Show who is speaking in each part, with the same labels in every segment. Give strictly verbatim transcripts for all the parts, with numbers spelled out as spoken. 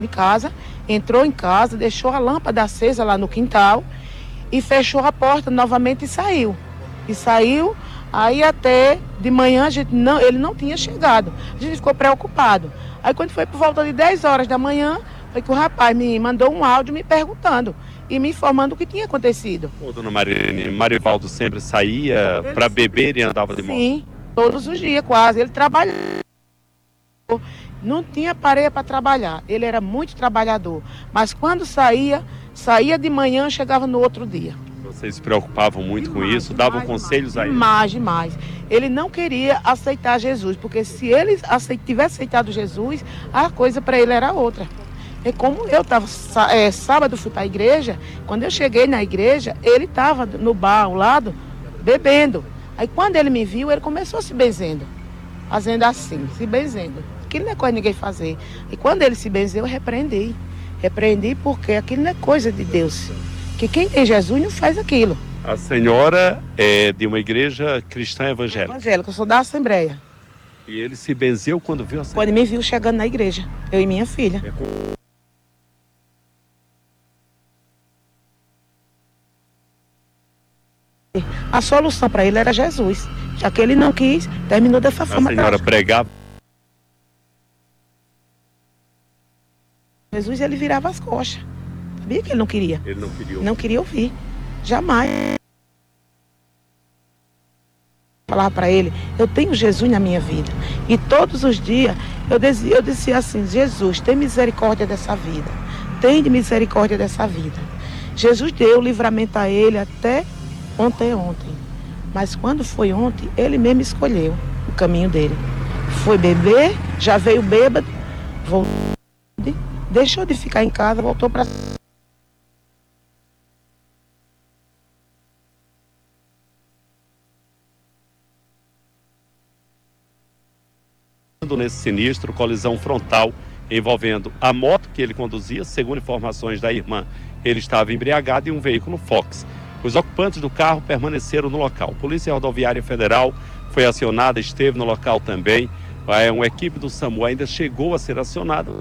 Speaker 1: de casa, entrou em casa, deixou a lâmpada acesa lá no quintal e fechou a porta novamente e saiu. E saiu, aí até de manhã a gente não, ele não tinha chegado. A gente ficou preocupado. Aí quando foi por volta de dez horas da manhã, foi que o rapaz me mandou um áudio me perguntando e me informando o que tinha acontecido.
Speaker 2: Ô, dona Marilene, Marivaldo sempre saía para beber e andava de moto?
Speaker 1: Sim, todos os dias quase. Ele trabalhava. Não tinha pareia para trabalhar, ele era muito trabalhador, mas quando saía, saía de manhã, chegava no outro dia.
Speaker 2: Vocês se preocupavam muito demais, com isso, davam demais, conselhos
Speaker 1: demais,
Speaker 2: a ele?
Speaker 1: Demais, demais. Ele não queria aceitar Jesus, porque se ele aceit, tivesse aceitado Jesus, a coisa para ele era outra. E como eu estava, é, sábado fui para a igreja, quando eu cheguei na igreja, ele estava no bar ao lado, bebendo. Aí quando ele me viu, ele começou se benzendo, fazendo assim, se benzendo. Aquilo não é coisa de ninguém fazer. E quando ele se benzeu, eu repreendi. Repreendi porque aquilo não é coisa de Deus. Que quem tem Jesus não faz aquilo.
Speaker 2: A senhora é de uma igreja cristã evangélica?
Speaker 1: Evangélica, eu sou da Assembleia.
Speaker 2: E ele se benzeu quando viu a senhora?
Speaker 1: Quando me viu chegando na igreja, eu e minha filha.
Speaker 2: É com...
Speaker 1: A solução para ele era Jesus. Já que ele não quis, terminou dessa forma.
Speaker 2: A senhora pregava?
Speaker 1: Jesus, ele virava as costas. Sabia que ele não queria?
Speaker 2: Ele não queria ouvir.
Speaker 1: Não queria ouvir. Jamais. Falava para ele, eu tenho Jesus na minha vida. E todos os dias eu dizia, eu dizia assim, Jesus, tem misericórdia dessa vida. Tem misericórdia dessa vida. Jesus deu o livramento a ele até ontem, ontem. Mas quando foi ontem, ele mesmo escolheu o caminho dele. Foi beber, já veio bêbado, voltou. Deixou de ficar em casa, voltou para...
Speaker 2: Nesse sinistro, colisão frontal envolvendo a moto que ele conduzia, segundo informações da irmã, ele estava embriagado e um veículo Fox. Os ocupantes do carro permaneceram no local. Polícia Rodoviária Federal foi acionada, esteve no local também. Uma equipe do SAMU ainda chegou a ser acionada.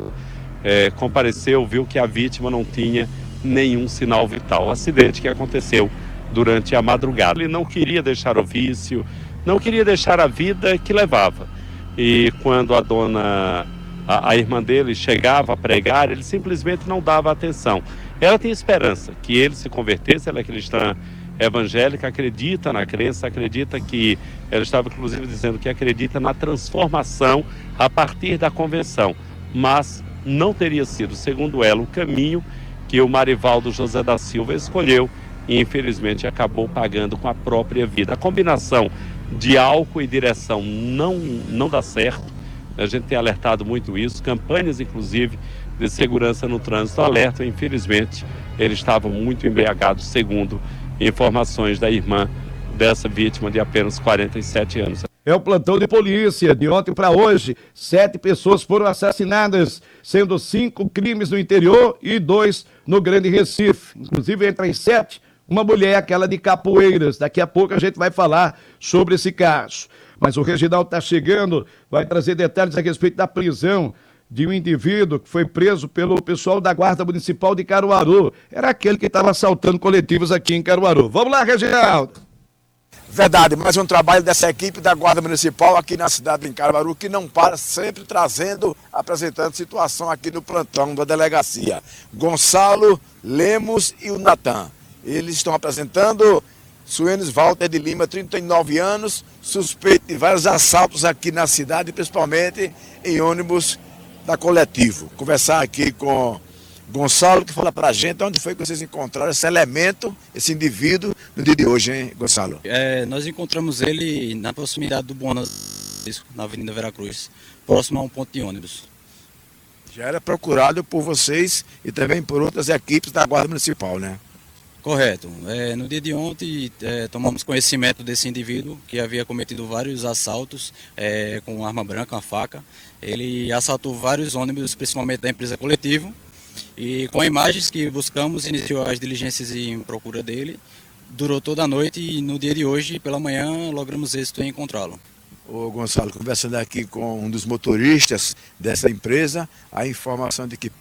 Speaker 2: É, compareceu, viu que a vítima não tinha nenhum sinal vital. O acidente que aconteceu durante a madrugada. Ele não queria deixar o vício, não queria deixar a vida que levava. E quando a dona, a, a irmã dele chegava a pregar, ele simplesmente não dava atenção. Ela tem esperança que ele se convertesse, ela é cristã evangélica, acredita na crença, acredita que, ela estava inclusive dizendo que acredita na transformação a partir da convenção, mas não teria sido, segundo ela, o caminho que o Marivaldo José da Silva escolheu e infelizmente acabou pagando com a própria vida. A combinação de álcool e direção não, não dá certo, a gente tem alertado muito isso, campanhas inclusive de segurança no trânsito alertam, infelizmente ele estava muito embriagado, segundo informações da irmã dessa vítima de apenas quarenta e sete anos.
Speaker 3: É o plantão de polícia. De ontem para hoje, sete pessoas foram assassinadas, sendo cinco crimes no interior e dois no Grande Recife. Inclusive, entre as sete, uma mulher, aquela de Capoeiras. Daqui a pouco a gente vai falar sobre esse caso. Mas o Reginaldo está chegando, vai trazer detalhes a respeito da prisão de um indivíduo que foi preso pelo pessoal da Guarda Municipal de Caruaru. Era aquele que estava assaltando coletivos aqui em Caruaru. Vamos lá, Reginaldo!
Speaker 4: Verdade, mais um trabalho dessa equipe da Guarda Municipal aqui na cidade de Caruaru, que não para, sempre trazendo, apresentando situação aqui no plantão da delegacia. Gonçalo, Lemos e o Natan. Eles estão apresentando Suenes Walter de Lima, trinta e nove anos, suspeito de vários assaltos aqui na cidade, principalmente em ônibus da Coletivo. Conversar aqui com Gonçalo, que fala pra gente onde foi que vocês encontraram esse elemento, esse indivíduo, no dia de hoje, hein, Gonçalo?
Speaker 5: É, nós encontramos ele na proximidade do Bom Francisco, na Avenida Veracruz, próximo a um ponto de ônibus.
Speaker 4: Já era procurado por vocês e também por outras equipes da Guarda Municipal, né?
Speaker 5: Correto. É, no dia de ontem, é, tomamos conhecimento desse indivíduo que havia cometido vários assaltos é, com arma branca, uma faca. Ele assaltou vários ônibus, principalmente da empresa Coletivo. E com imagens que buscamos, iniciou as diligências em procura dele. Durou toda a noite e no dia de hoje, pela manhã, logramos êxito em encontrá-lo.
Speaker 4: Ô Gonçalo, conversando aqui com um dos motoristas dessa empresa, a informação de que